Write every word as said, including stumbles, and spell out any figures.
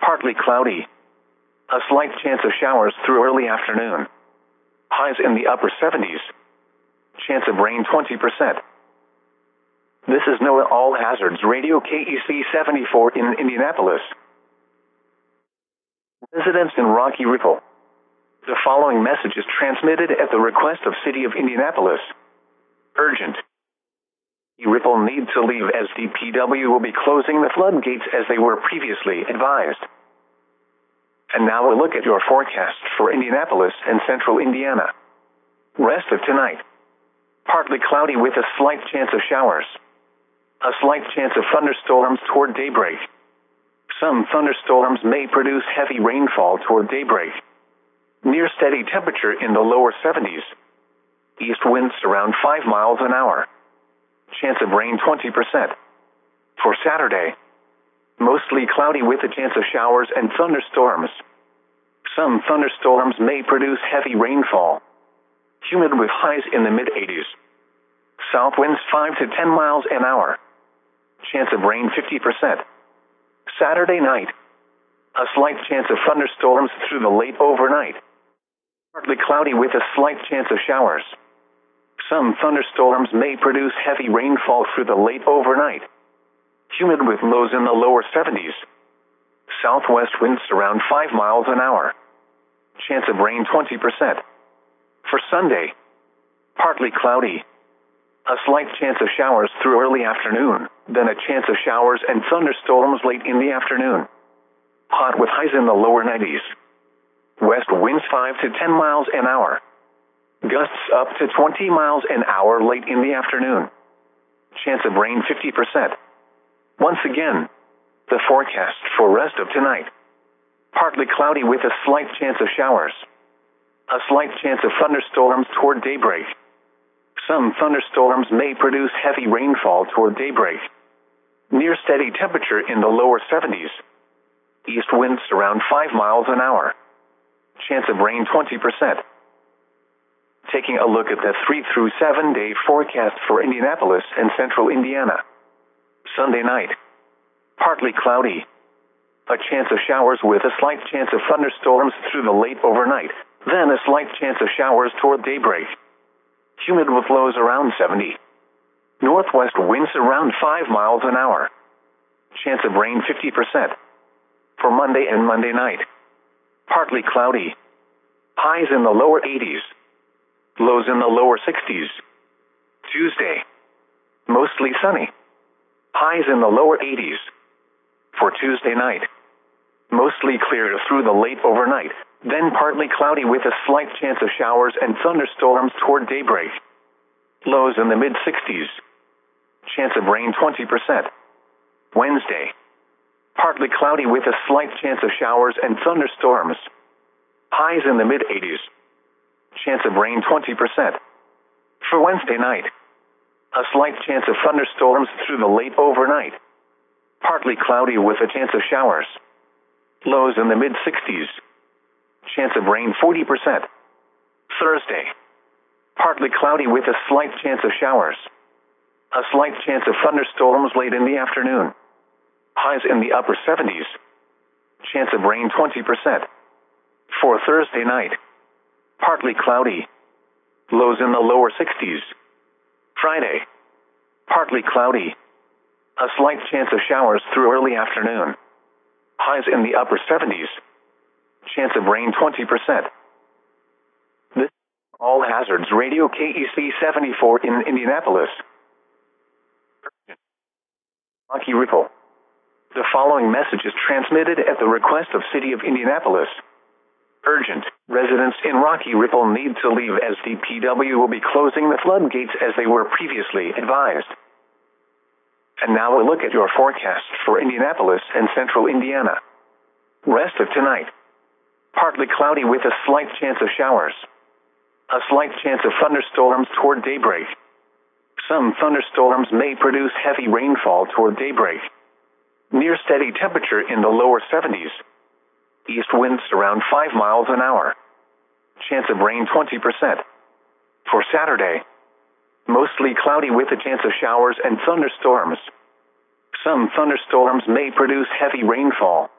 partly cloudy. A slight chance of showers through early afternoon. Highs in the upper seventies. Chance of rain twenty percent. This is NOAA All Hazards Radio K E C seventy-four in Indianapolis. Residents in Rocky Ripple. The following message is transmitted at the request of City of Indianapolis. Urgent. Ripple need to leave as D P W will be closing the floodgates as they were previously advised. And now a look at your forecast for Indianapolis and central Indiana. Rest of tonight. Partly cloudy with a slight chance of showers. A slight chance of thunderstorms toward daybreak. Some thunderstorms may produce heavy rainfall toward daybreak. Near steady temperature in the lower seventies. East winds around five miles an hour. Chance of rain twenty percent. For Saturday, mostly cloudy with a chance of showers and thunderstorms. Some thunderstorms may produce heavy rainfall. Humid with highs in the mid eighties. South winds five to ten miles an hour. Chance of rain fifty percent. Saturday night, a slight chance of thunderstorms through the late overnight. Partly cloudy with a slight chance of showers. Some thunderstorms may produce heavy rainfall through the late overnight. Humid with lows in the lower seventies. Southwest winds around five miles an hour. Chance of rain twenty percent. For Sunday, partly cloudy. A slight chance of showers through early afternoon, then a chance of showers and thunderstorms late in the afternoon. Hot with highs in the lower nineties. West winds five to ten miles an hour. Gusts up to twenty miles an hour late in the afternoon. Chance of rain fifty percent. Once again, the forecast for rest of tonight. Partly cloudy with a slight chance of showers. A slight chance of thunderstorms toward daybreak. Some thunderstorms may produce heavy rainfall toward daybreak. Near steady temperature in the lower seventies. East winds around five miles an hour. Chance of rain twenty percent. Taking a look at the three through seven day forecast for Indianapolis and central Indiana. Sunday night. Partly cloudy. A chance of showers with a slight chance of thunderstorms through the late overnight, then a slight chance of showers toward daybreak. Humid with lows around seventy. Northwest winds around five miles an hour. Chance of rain fifty percent. For Monday and Monday night. Partly cloudy. Highs in the lower eighties. Lows in the lower sixties. Tuesday. Mostly sunny. Highs in the lower eighties. For Tuesday night. Mostly clear through the late overnight, then partly cloudy with a slight chance of showers and thunderstorms toward daybreak. Lows in the mid sixties. Chance of rain twenty percent. Wednesday. Partly cloudy with a slight chance of showers and thunderstorms. Highs in the mid eighties. Chance of rain twenty percent. For Wednesday night. A slight chance of thunderstorms through the late overnight. Partly cloudy with a chance of showers. Lows in the mid sixties. Chance of rain forty percent. Thursday. Partly cloudy with a slight chance of showers. A slight chance of thunderstorms late in the afternoon. Highs in the upper seventies. Chance of rain twenty percent. For Thursday night. Partly cloudy. Lows in the lower sixties. Friday. Partly cloudy. A slight chance of showers through early afternoon. Highs in the upper seventies. Chance of rain twenty percent. This is All Hazards Radio K E C seventy-four in Indianapolis. Rocky Ripple. The following message is transmitted at the request of City of Indianapolis. Urgent. Residents in Rocky Ripple need to leave as D P W will be closing the floodgates as they were previously advised. And now a look at your forecast for Indianapolis and central Indiana. Rest of tonight. Partly cloudy with a slight chance of showers. A slight chance of thunderstorms toward daybreak. Some thunderstorms may produce heavy rainfall toward daybreak. Near steady temperature in the lower seventies. East winds around five miles an hour. Chance of rain twenty percent. For Saturday. Mostly cloudy with a chance of showers and thunderstorms. Some thunderstorms may produce heavy rainfall.